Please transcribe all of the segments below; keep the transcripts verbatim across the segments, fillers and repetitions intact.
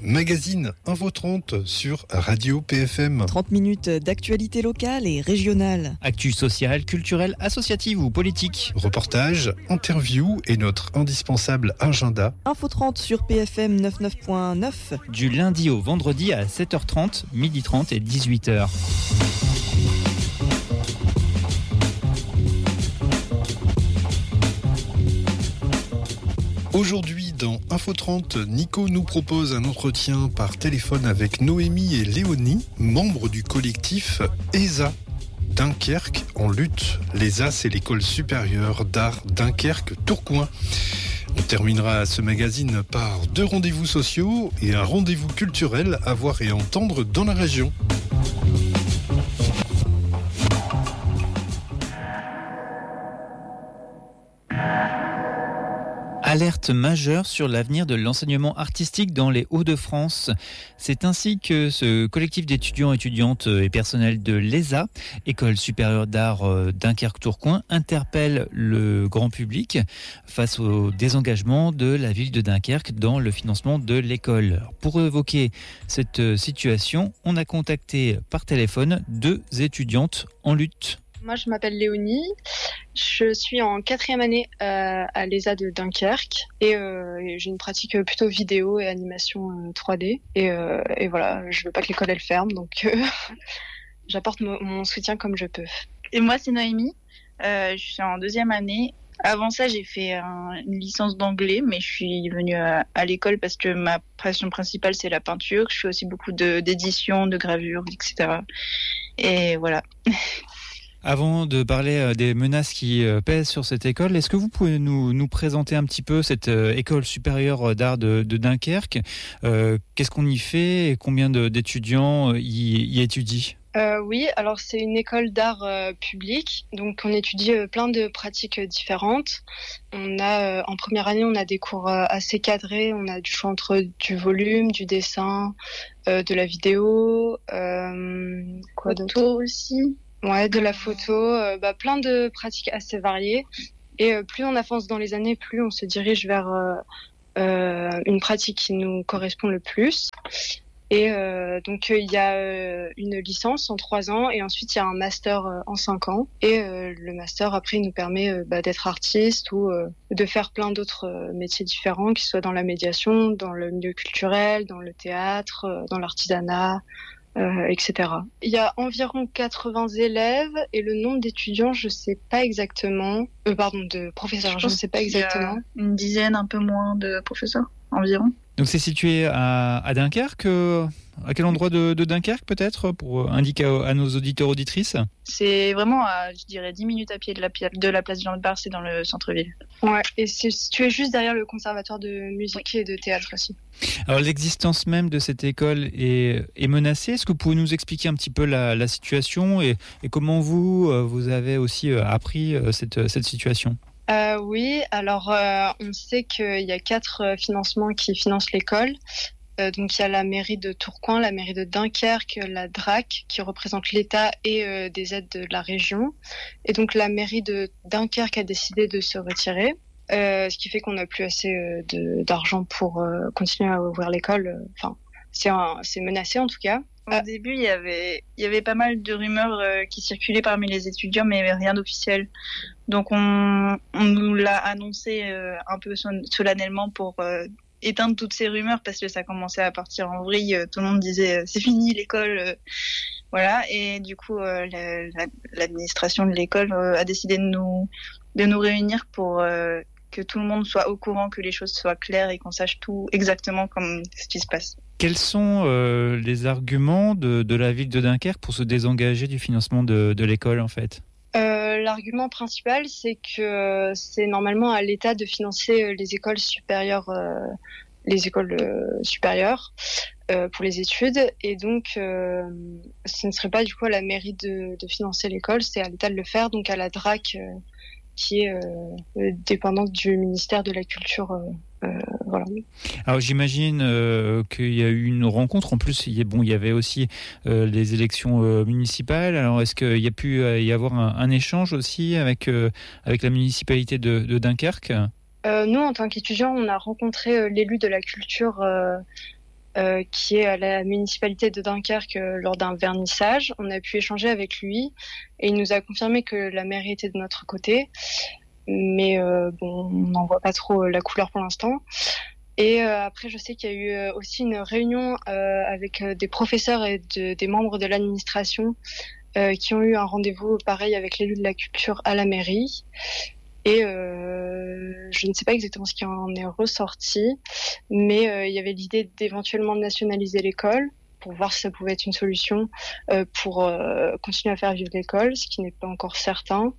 magazine Info trente sur Radio P F M. trente minutes d'actualité locale et régionale. Actu sociale, culturelle, associative ou politique. Reportages, interviews et notre indispensable agenda. Info trente sur P F M quatre-vingt-neuf point neuf. Du lundi au vendredi à sept heures trente, midi trente et dix-huit heures. Aujourd'hui, dans Info trente, Nico nous propose un entretien par téléphone avec Noémie et Léonie, membres du collectif E S A. Dunkerque en lutte. L'E S A, c'est l'école supérieure d'art Dunkerque-Tourcoing. On terminera ce magazine par deux rendez-vous sociaux et un rendez-vous culturel à voir et entendre dans la région. Alerte majeure sur l'avenir de l'enseignement artistique dans les Hauts-de-France. C'est ainsi que ce collectif d'étudiants, étudiantes et personnels de l'E S A, École supérieure d'art Dunkerque-Tourcoing, interpelle le grand public face au désengagement de la ville de Dunkerque dans le financement de l'école. Pour évoquer cette situation, on a contacté par téléphone deux étudiantes en lutte. Moi, je m'appelle Léonie. Je suis en quatrième année euh, à l'E S A de Dunkerque et, euh, et j'ai une pratique plutôt vidéo et animation euh, trois D. Et, euh, et voilà, je veux pas que l'école elle ferme, donc euh, j'apporte mon, mon soutien comme je peux. Et moi, c'est Noémie. Euh, je suis en deuxième année. Avant ça, j'ai fait un, une licence d'anglais, mais je suis venue à, à l'école parce que ma passion principale, c'est la peinture. Je fais aussi beaucoup de, d'édition, de gravure, et cetera. Et voilà. Avant de parler des menaces qui pèsent sur cette école, est-ce que vous pouvez nous, nous présenter un petit peu cette école supérieure d'art de, de Dunkerque ? euh, Qu'est-ce qu'on y fait et combien de, d'étudiants y, y étudient ? Euh, oui, alors c'est une école d'art euh, public, donc on étudie euh, plein de pratiques euh, différentes. On a euh, en première année, on a des cours euh, assez cadrés, on a du choix entre du volume, du dessin, euh, de la vidéo, euh, quoi d'autre aussi. Ouais, de la photo, euh, bah, plein de pratiques assez variées. Et euh, plus on avance dans les années, plus on se dirige vers euh, euh, une pratique qui nous correspond le plus. Et euh, donc il euh, y a euh, une licence en trois ans et ensuite il y a un master euh, en cinq ans. Et euh, le master après il nous permet euh, bah, d'être artiste ou euh, de faire plein d'autres euh, métiers différents, qu'ils soient dans la médiation, dans le milieu culturel, dans le théâtre, euh, dans l'artisanat. Euh, et cetera. Il y a environ quatre-vingts élèves et le nombre d'étudiants, je sais pas exactement. Euh, pardon, de professeurs, je, je ne sais pas exactement. Il y a une dizaine, un peu moins de professeurs environ. Donc c'est situé à, à Dunkerque. Euh, à quel endroit de, de Dunkerque peut-être pour indiquer à, à nos auditeurs auditrices ? C'est vraiment à, je dirais, dix minutes à pied de la, de la place Jean de Bar, c'est dans le centre-ville. Ouais, et c'est situé juste derrière le conservatoire de musique oui. et de théâtre aussi. Alors l'existence même de cette école est, est menacée. Est-ce que vous pouvez nous expliquer un petit peu la, la situation et, et comment vous, vous avez aussi appris cette, cette situation ? Euh, oui, alors euh, on sait qu'il y a quatre euh, financements qui financent l'école. Euh, donc il y a la mairie de Tourcoing, la mairie de Dunkerque, la D R A C qui représente l'État et euh, des aides de la région. Et donc la mairie de Dunkerque a décidé de se retirer, euh, ce qui fait qu'on n'a plus assez euh, de, d'argent pour euh, continuer à ouvrir l'école. Enfin, c'est, un, c'est menacé en tout cas. Au ah. début, il y avait, il y avait pas mal de rumeurs euh, qui circulaient parmi les étudiants, mais il n'y avait rien d'officiel. Donc, on, on nous l'a annoncé euh, un peu solennellement pour euh, éteindre toutes ces rumeurs parce que ça commençait à partir en vrille. Tout le monde disait euh, c'est fini l'école, euh, voilà. Et du coup, euh, la, la, l'administration de l'école euh, a décidé de nous de nous réunir pour euh, que tout le monde soit au courant, que les choses soient claires et qu'on sache tout exactement comme ce qui se passe. Quels sont euh, les arguments de, de la ville de Dunkerque pour se désengager du financement de, de l'école en fait ? Euh, l'argument principal, c'est que c'est normalement à l'État de financer les écoles supérieures, euh, les écoles euh, supérieures euh, pour les études, et donc euh, ce ne serait pas du coup à la mairie de, de financer l'école, c'est à l'État de le faire, donc à la D R A C euh, qui est euh, dépendante du ministère de la Culture. Euh, Euh, voilà. Alors j'imagine euh, qu'il y a eu une rencontre. En plus, il y, a, bon, il y avait aussi euh, les élections euh, municipales. Alors est-ce qu'il y a pu euh, y avoir un, un échange aussi avec euh, avec la municipalité de, de Dunkerque ? euh, Nous, en tant qu'étudiants, on a rencontré euh, l'élu de la culture euh, euh, qui est à la municipalité de Dunkerque euh, lors d'un vernissage. On a pu échanger avec lui et il nous a confirmé que la mairie était de notre côté. Mais euh, bon, on n'en voit pas trop la couleur pour l'instant. Et euh, après, je sais qu'il y a eu euh, aussi une réunion euh, avec euh, des professeurs et de, des membres de l'administration euh, qui ont eu un rendez-vous pareil avec l'élu de la culture à la mairie. Et euh, je ne sais pas exactement ce qui en est ressorti, mais euh, il y avait l'idée d'éventuellement nationaliser l'école pour voir si ça pouvait être une solution euh, pour euh, continuer à faire vivre l'école, ce qui n'est pas encore certain.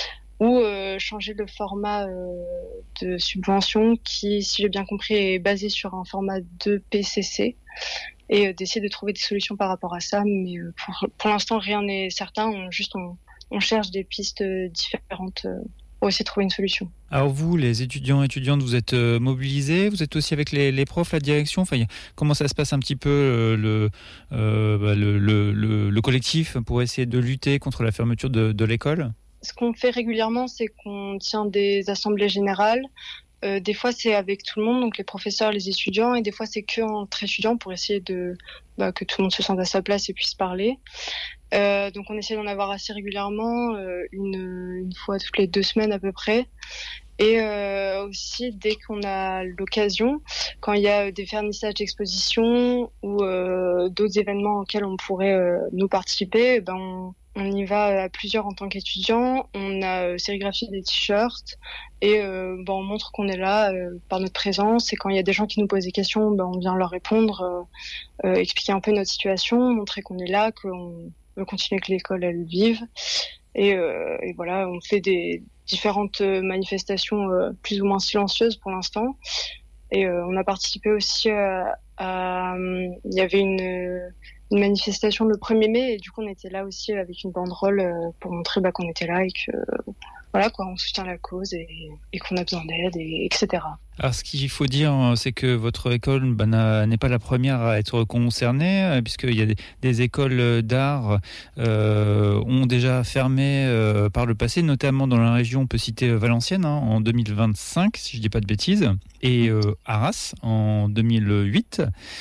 Ou euh, changer le format euh, de subvention qui, si j'ai bien compris, est basé sur un format de P C C et euh, d'essayer de trouver des solutions par rapport à ça. Mais euh, pour, pour l'instant, rien n'est certain. On, juste, on, on cherche des pistes différentes euh, pour essayer de trouver une solution. Alors vous, les étudiants et étudiantes, vous êtes euh, mobilisés, vous êtes aussi avec les, les profs, la direction. Enfin, comment ça se passe un petit peu euh, le, euh, bah, le, le, le, le collectif pour essayer de lutter contre la fermeture de, de l'école ? Ce qu'on fait régulièrement, c'est qu'on tient des assemblées générales. Euh, des fois, c'est avec tout le monde, donc les professeurs, les étudiants, et des fois, c'est que entre étudiants pour essayer de bah, que tout le monde se sente à sa place et puisse parler. Euh, donc, on essaie d'en avoir assez régulièrement, euh, une, une fois toutes les deux semaines à peu près. Et euh, aussi, dès qu'on a l'occasion, quand il y a des vernissages d'expositions ou euh, d'autres événements auxquels on pourrait euh, nous participer, ben on, on y va à plusieurs en tant qu'étudiants. On a euh, sérigraphié des t-shirts et euh, ben on montre qu'on est là euh, par notre présence. Et quand il y a des gens qui nous posent des questions, ben on vient leur répondre, euh, euh, expliquer un peu notre situation, montrer qu'on est là, qu'on veut continuer que l'école elle vive. Et, euh, et voilà, on fait des différentes manifestations euh, plus ou moins silencieuses pour l'instant. Et euh, on a participé aussi à, à... Il y avait une, une manifestation le premier mai et du coup on était là aussi avec une banderole euh, pour montrer bah, qu'on était là et que voilà quoi, on soutient la cause et, et qu'on a besoin d'aide, et, etc. Alors ce qu'il faut dire, c'est que votre école bah, n'est pas la première à être concernée, puisqu'il y a des, des écoles d'art euh, ont déjà fermé euh, par le passé, notamment dans la région, on peut citer Valenciennes, hein, en deux mille vingt-cinq, si je ne dis pas de bêtises, et euh, Arras en deux mille huit.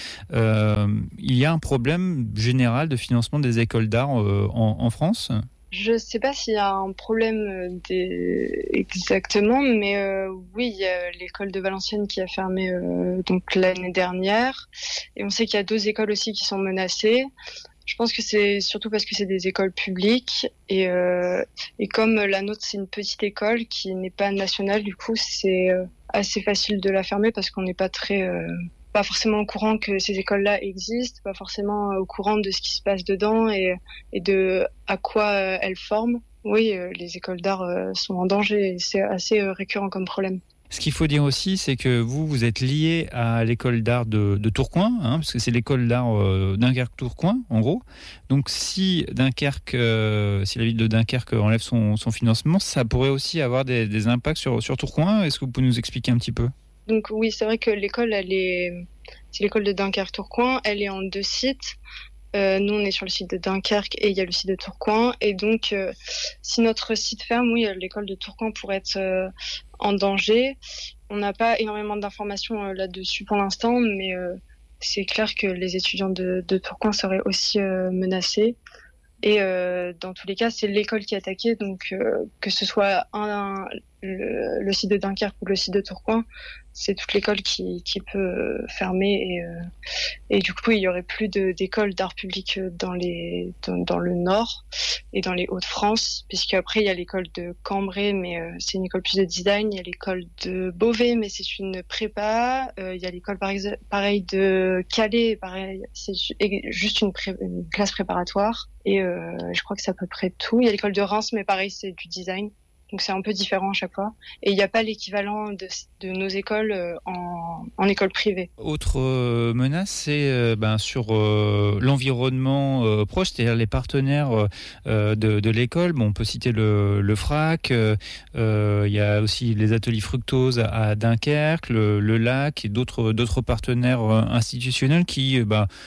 Euh, il y a un problème général de financement des écoles d'art euh, en, en France. Je ne sais pas s'il y a un problème des... exactement, mais euh, oui, il y a l'école de Valenciennes qui a fermé euh, donc l'année dernière, et on sait qu'il y a deux écoles aussi qui sont menacées. Je pense que c'est surtout parce que c'est des écoles publiques, et, euh, et comme la nôtre c'est une petite école qui n'est pas nationale, du coup c'est euh, assez facile de la fermer parce qu'on n'est pas très... Euh... pas forcément au courant que ces écoles-là existent, pas forcément au courant de ce qui se passe dedans et, et de à quoi euh, elles forment. Oui, euh, les écoles d'art euh, sont en danger et c'est assez euh, récurrent comme problème. Ce qu'il faut dire aussi, c'est que vous, vous êtes lié à l'école d'art de, de Tourcoing, hein, parce que c'est l'école d'art euh, Dunkerque-Tourcoing, en gros. Donc si Dunkerque, euh, si la ville de Dunkerque enlève son, son financement, ça pourrait aussi avoir des, des impacts sur, sur Tourcoing. Est-ce que vous pouvez nous expliquer un petit peu ? Donc oui, c'est vrai que l'école, elle est, c'est l'école de Dunkerque-Tourcoing, elle est en deux sites. Euh, nous, on est sur le site de Dunkerque et il y a le site de Tourcoing. Et donc, euh, si notre site ferme, oui, l'école de Tourcoing pourrait être euh, en danger. On n'a pas énormément d'informations euh, là-dessus pour l'instant, mais euh, c'est clair que les étudiants de, de Tourcoing seraient aussi euh, menacés. Et euh, dans tous les cas, c'est l'école qui est attaquée, donc euh, que ce soit un, un, le, le site de Dunkerque ou le site de Tourcoing, c'est toute l'école qui, qui peut fermer. Et, euh, et du coup, il y aurait plus de, d'écoles d'art public dans, les, dans, dans le Nord et dans les Hauts-de-France, puisqu'après, il y a l'école de Cambrai, mais euh, c'est une école plus de design. Il y a l'école de Beauvais, mais c'est une prépa. Euh, il y a l'école pareil, pareil de Calais, pareil, c'est juste une, pré, une classe préparatoire. Et euh, je crois que c'est à peu près tout. Il y a l'école de Reims, mais pareil, c'est du design. Donc c'est un peu différent à chaque fois. Et il n'y a pas l'équivalent de, de nos écoles en, en école privée. Autre euh, menace, c'est euh, ben, sur euh, l'environnement euh, proche, c'est-à-dire les partenaires euh, de, de l'école. Bon, on peut citer le, le F R A C, euh, euh, il y a aussi les ateliers fructose à Dunkerque, le, le lac et d'autres, d'autres partenaires institutionnels qui... Euh, ben,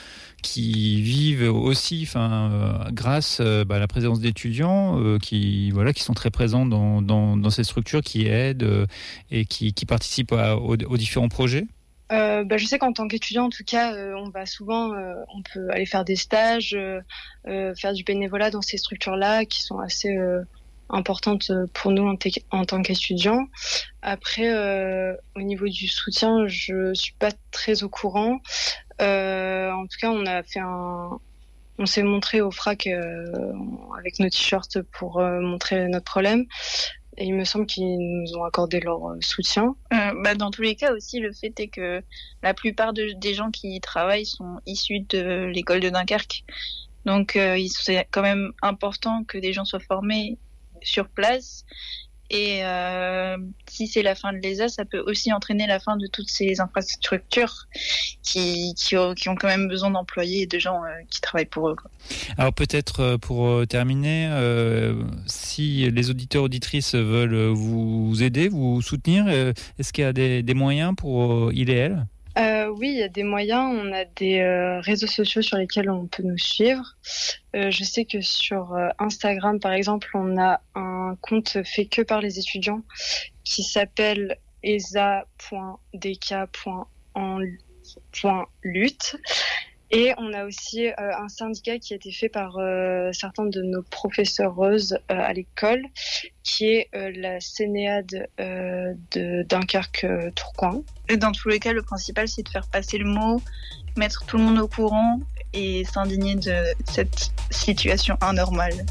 qui vivent aussi, enfin, euh, grâce euh, bah, à la présence d'étudiants euh, qui, voilà, qui sont très présents dans, dans, dans ces structures, qui aident euh, et qui, qui participent à, aux, aux différents projets. Euh, bah, je sais qu'en tant qu'étudiant, en tout cas, euh, on va souvent, euh, on peut aller faire des stages, euh, euh, faire du bénévolat dans ces structures-là qui sont assez euh, importantes pour nous en, t- en tant qu'étudiants. Après, euh, au niveau du soutien, je suis pas très au courant. Euh, en tout cas, on a fait un, on s'est montré au FRAC euh, avec nos t-shirts pour euh, montrer notre problème. Et il me semble qu'ils nous ont accordé leur soutien. Euh, bah, dans tous les cas aussi, le fait est que la plupart de, des gens qui y travaillent sont issus de l'école de Dunkerque. Donc euh, c'est quand même important que des gens soient formés sur place. Et euh, si c'est la fin de l'E S A, ça peut aussi entraîner la fin de toutes ces infrastructures qui, qui, ont, qui ont quand même besoin d'employés et de gens euh, qui travaillent pour eux, quoi. Alors peut-être pour terminer, euh, si les auditeurs auditrices veulent vous aider, vous soutenir, euh, est-ce qu'il y a des, des moyens pour il et elle ? Euh, oui, il y a des moyens. On a des euh, réseaux sociaux sur lesquels on peut nous suivre. Euh, je sais que sur euh, Instagram, par exemple, on a un compte fait que par les étudiants qui s'appelle e s a point d k point en point lutte. Et on a aussi euh, un syndicat qui a été fait par euh, certains de nos professeuses euh, à l'école, qui est euh, la Sénéade euh, de Dunkerque-Tourcoing. Et dans tous les cas, le principal, c'est de faire passer le mot, mettre tout le monde au courant et s'indigner de cette situation anormale.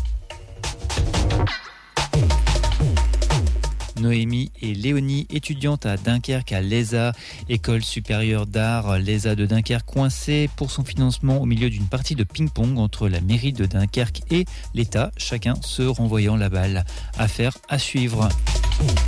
Noémie et Léonie, étudiantes à Dunkerque à l'E S A, École supérieure d'art, l'E S A de Dunkerque, coincée pour son financement au milieu d'une partie de ping-pong entre la mairie de Dunkerque et l'État, chacun se renvoyant la balle. Affaire à suivre.